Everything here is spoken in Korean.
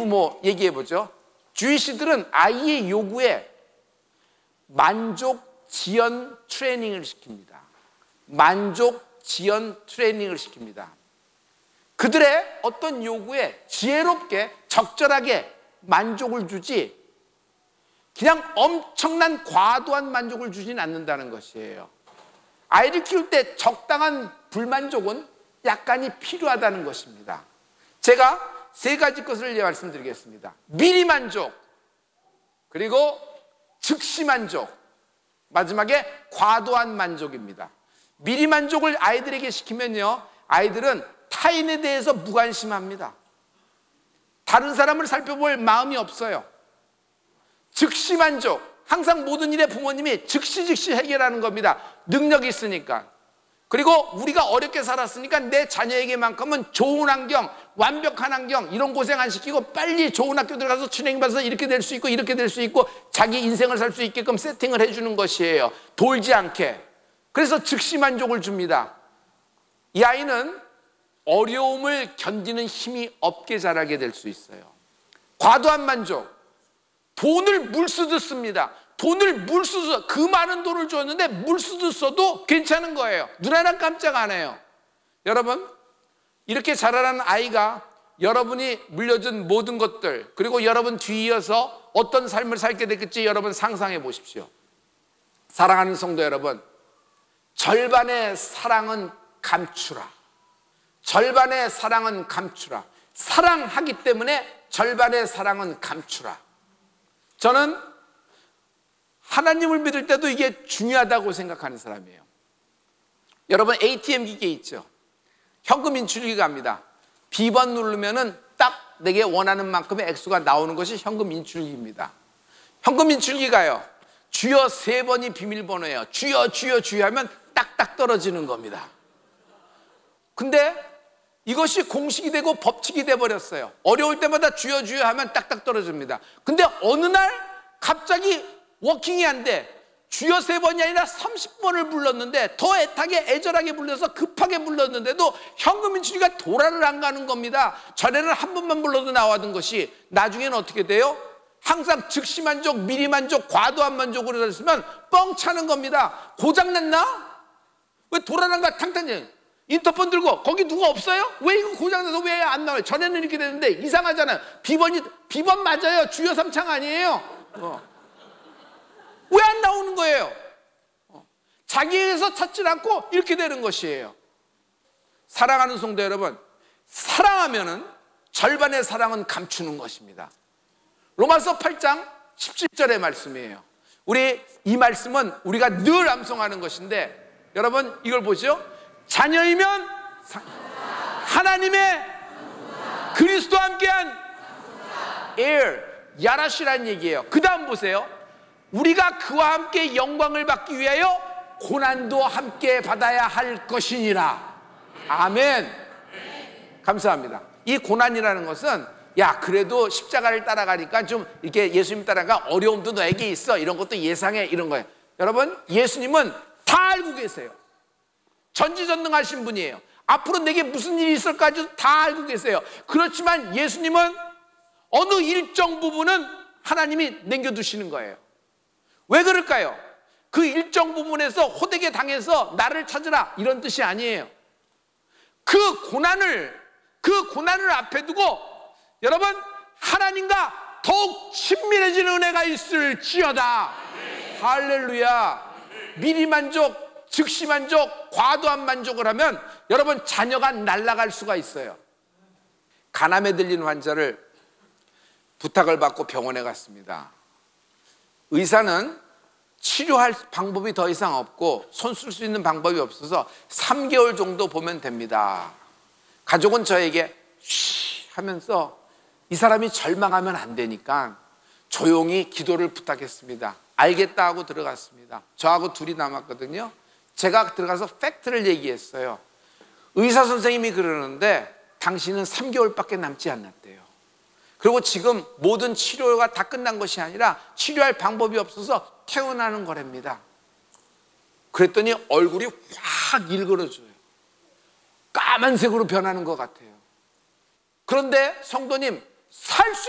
부모 얘기해 보죠. 주이시들은 아이의 요구에 만족 지연 트레이닝을 시킵니다. 만족 지연 트레이닝을 시킵니다. 그들의 어떤 요구에 지혜롭게 적절하게 만족을 주지 그냥 엄청난 과도한 만족을 주진 않는다는 것이에요. 아이를 키울 때 적당한 불만족은 약간이 필요하다는 것입니다. 제가 세 가지 것을 말씀드리겠습니다. 미리 만족, 그리고 즉시 만족, 마지막에 과도한 만족입니다. 미리 만족을 아이들에게 시키면요, 아이들은 타인에 대해서 무관심합니다. 다른 사람을 살펴볼 마음이 없어요. 즉시 만족, 항상 모든 일에 부모님이 즉시 해결하는 겁니다. 능력이 있으니까. 그리고 우리가 어렵게 살았으니까 내 자녀에게만큼은 좋은 환경, 완벽한 환경, 이런 고생 안 시키고 빨리 좋은 학교 들어가서 트레이닝 받아서 이렇게 될 수 있고 이렇게 될 수 있고 자기 인생을 살 수 있게끔 세팅을 해주는 것이에요. 돌지 않게. 그래서 즉시 만족을 줍니다. 이 아이는 어려움을 견디는 힘이 없게 자라게 될 수 있어요. 과도한 만족, 돈을 물쓰듯 씁니다. 돈을 물쓰듯, 그 많은 돈을 줬는데 물쓰듯 써도 괜찮은 거예요. 눈 하나 깜짝 안 해요. 여러분, 이렇게 자라는 아이가 여러분이 물려준 모든 것들, 그리고 여러분 뒤이어서 어떤 삶을 살게 될지 여러분 상상해 보십시오. 사랑하는 성도 여러분, 절반의 사랑은 감추라. 절반의 사랑은 감추라. 사랑하기 때문에 절반의 사랑은 감추라. 저는 하나님을 믿을 때도 이게 중요하다고 생각하는 사람이에요. 여러분, ATM 기계 있죠? 현금 인출기 갑니다. B번 누르면은 딱 내게 원하는 만큼의 액수가 나오는 것이 현금 인출기입니다. 현금 인출기가요, 주여 3번이 비밀번호예요. 주여 하면 딱딱 떨어지는 겁니다. 근데 이것이 공식이 되고 법칙이 돼버렸어요. 어려울 때마다 주여 하면 딱딱 떨어집니다. 근데 어느 날 갑자기 워킹이 안 돼. 주여 3번이 아니라 30번을 불렀는데, 더 애타게 애절하게 불러서 급하게 불렀는데도 현금 인출기가 돌아를 안 가는 겁니다. 전에는 한 번만 불러도 나왔던 것이 나중에는 어떻게 돼요? 항상 즉시 만족, 미리 만족, 과도한 만족으로 했으면 뻥 차는 겁니다. 고장났나? 왜 돌아난가? 탕탕. 인터폰 들고 거기 누가 없어요? 왜 이거 고장나서 왜 안 나와요? 전에는 이렇게 됐는데 이상하잖아요. B번 맞아요. 주여 3창 아니에요. 왜 안 나오는 거예요? 자기에서 찾지 않고 이렇게 되는 것이에요. 사랑하는 성도 여러분, 사랑하면은 절반의 사랑은 감추는 것입니다. 로마서 8장 17절의 말씀이에요. 이 말씀은 우리가 늘 암송하는 것인데, 여러분 이걸 보죠. 자녀이면 하나님의 그리스도와 함께한 heir, 야라시라는 얘기예요. 그 다음 보세요. 우리가 그와 함께 영광을 받기 위하여 고난도 함께 받아야 할 것이니라. 아멘. 감사합니다. 이 고난이라는 것은, 야, 그래도 십자가를 따라가니까 좀 이렇게 예수님 따라가 어려움도 너에게 있어, 이런 것도 예상해, 이런 거예요. 여러분, 예수님은 다 알고 계세요. 전지전능하신 분이에요. 앞으로 내게 무슨 일이 있을까지도 다 알고 계세요. 그렇지만 예수님은 어느 일정 부분은 하나님이 남겨두시는 거예요. 왜 그럴까요? 그 일정 부분에서 호되게 당해서 나를 찾으라, 이런 뜻이 아니에요. 그 고난을 앞에 두고 여러분, 하나님과 더욱 친밀해지는 은혜가 있을지어다. 할렐루야. 미리 만족, 즉시 만족, 과도한 만족을 하면 여러분 자녀가 날아갈 수가 있어요. 간암에 들린 환자를 부탁을 받고 병원에 갔습니다. 의사는 치료할 방법이 더 이상 없고 손 쓸 수 있는 방법이 없어서 3개월 정도 보면 됩니다. 가족은 저에게 쉬 하면서 이 사람이 절망하면 안 되니까 조용히 기도를 부탁했습니다. 알겠다 하고 들어갔습니다. 저하고 둘이 남았거든요. 제가 들어가서 팩트를 얘기했어요. 의사 선생님이 그러는데 당신은 3개월밖에 남지 않았대요. 그리고 지금 모든 치료가 다 끝난 것이 아니라 치료할 방법이 없어서 퇴원하는 거랍니다. 그랬더니 얼굴이 확 일그러져요. 까만색으로 변하는 것 같아요. 그런데 성도님, 살 수